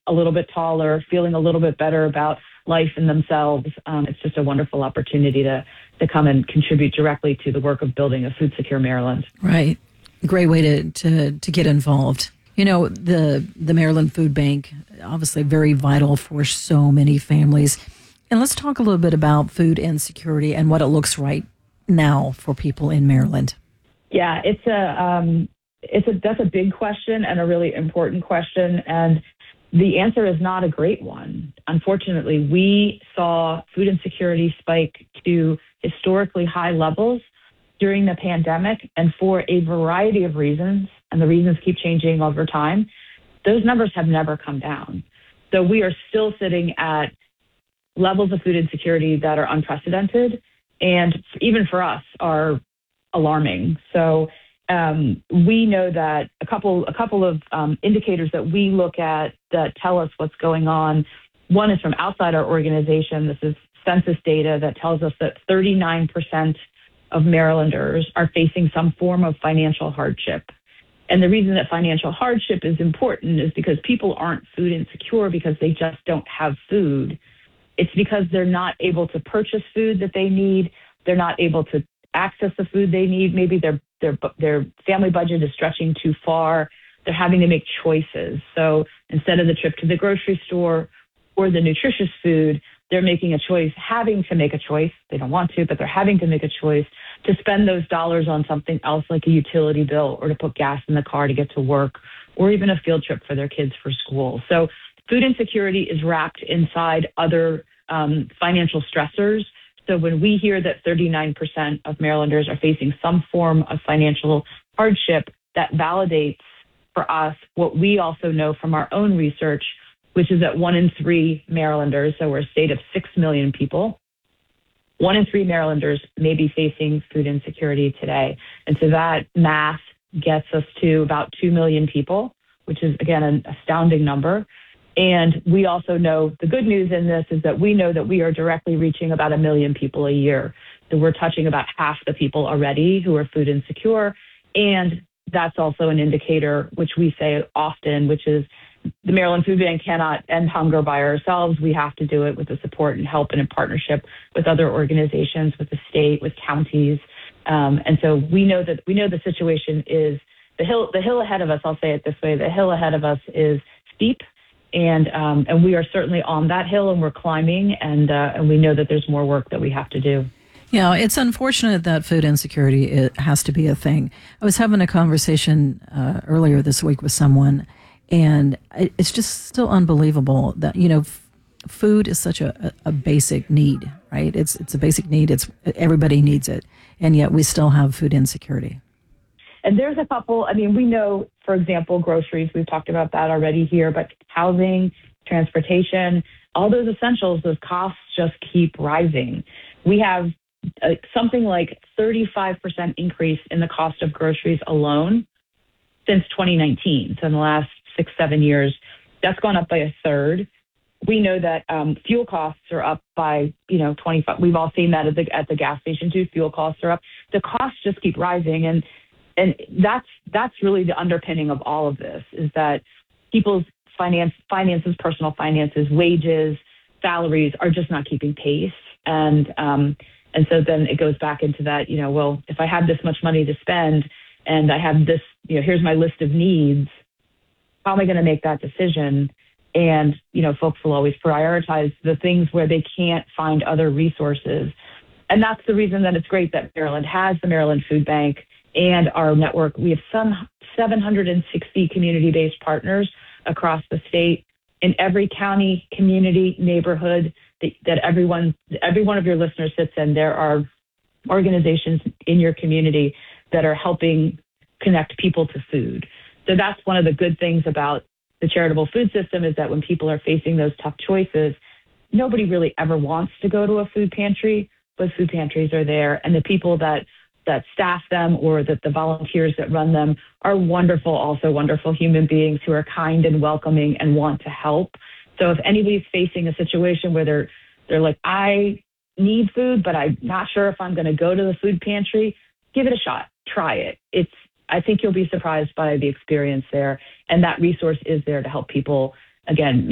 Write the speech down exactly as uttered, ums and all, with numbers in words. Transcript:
a little bit taller, feeling a little bit better about life and themselves. Um, it's just a wonderful opportunity to, to come and contribute directly to the work of building a food secure Maryland. Right. Great way to, to, to get involved. You know, the, the Maryland Food Bank, obviously very vital for so many families. And let's talk a little bit about food insecurity and what it looks right now for people in Maryland. Yeah, it's a, um, it's a, that's a big question and a really important question. And the answer is not a great one. Unfortunately, we saw food insecurity spike to historically high levels during the pandemic, and for a variety of reasons, and the reasons keep changing over time, those numbers have never come down. So we are still sitting at levels of food insecurity that are unprecedented, and even for us are alarming. So um, we know that a couple a couple of um, indicators that we look at that tell us what's going on. One is from outside our organization. This is census data that tells us that thirty-nine percent of Marylanders are facing some form of financial hardship. And the reason that financial hardship is important is because people aren't food insecure because they just don't have food. It's because they're not able to purchase food that they need. They're not able to access the food they need. Maybe their their their family budget is stretching too far. They're having to make choices. So instead of the trip to the grocery store or the nutritious food, they're making a choice, having to make a choice. They don't want to, but they're having to make a choice to spend those dollars on something else like a utility bill or to put gas in the car to get to work or even a field trip for their kids for school. So food insecurity is wrapped inside other um, financial stressors. So when we hear that thirty-nine percent of Marylanders are facing some form of financial hardship, that validates for us what we also know from our own research, which is that one in three Marylanders, so we're a state of six million people, one in three Marylanders may be facing food insecurity today. And so that math gets us to about two million people, which is, again, an astounding number. And we also know the good news in this is that we know that we are directly reaching about a million people a year. So we're touching about half the people already who are food insecure. And that's also an indicator, which we say often, which is the Maryland Food Bank cannot end hunger by ourselves. We have to do it with the support and help and in partnership with other organizations, with the state, with counties. Um, and so we know that we know the situation is the hill, the hill ahead of us. I'll say it this way. The hill ahead of us is steep. And um, and we are certainly on that hill and we're climbing. And, uh, and we know that there's more work that we have to do. Yeah, it's unfortunate that food insecurity it has to be a thing. I was having a conversation uh, earlier this week with someone, and it's just still unbelievable that, you know, f- food is such a, a basic need, right? It's it's a basic need. It's everybody needs it, and yet we still have food insecurity. And there's a couple, I mean, we know, for example, groceries, we've talked about that already here, but housing, transportation, all those essentials, those costs just keep rising. We have uh, something like thirty-five percent increase in the cost of groceries alone since twenty nineteen. So in the last six, seven years, that's gone up by a third. We know that um, fuel costs are up by, you know, twenty-five. We've all seen that at the, at the gas station too. Fuel costs are up. The costs just keep rising. And And that's that's really the underpinning of all of this, is that people's finance, finances, personal finances, wages, salaries are just not keeping pace. And um, and so then it goes back into that, you know, well, if I have this much money to spend and I have this, you know, here's my list of needs, how am I going to make that decision? And, you know, folks will always prioritize the things where they can't find other resources. And that's the reason that it's great that Maryland has the Maryland Food Bank and our network. We have some seven hundred sixty community-based partners across the state. In every county, community, neighborhood that, that everyone, every one of your listeners sits in, there are organizations in your community that are helping connect people to food. So that's one of the good things about the charitable food system, is that when people are facing those tough choices, nobody really ever wants to go to a food pantry, but food pantries are there. And the people that that staff them or that the volunteers that run them are wonderful, also wonderful human beings who are kind and welcoming and want to help. So if anybody's facing a situation where they're they're like, I need food, but I'm not sure if I'm going to go to the food pantry, give it a shot. Try it. It's I think you'll be surprised by the experience there. And that resource is there to help people, again,